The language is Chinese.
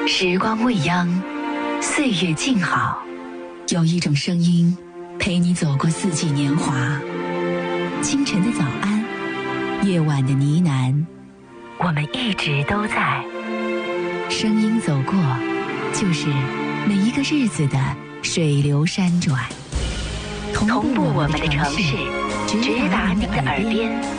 时光未央，岁月静好，有一种声音陪你走过四季年华。清晨的早安，夜晚的呢喃，我们一直都在。声音走过，就是每一个日子的水流山转。同步我们的城市，直达您的耳边。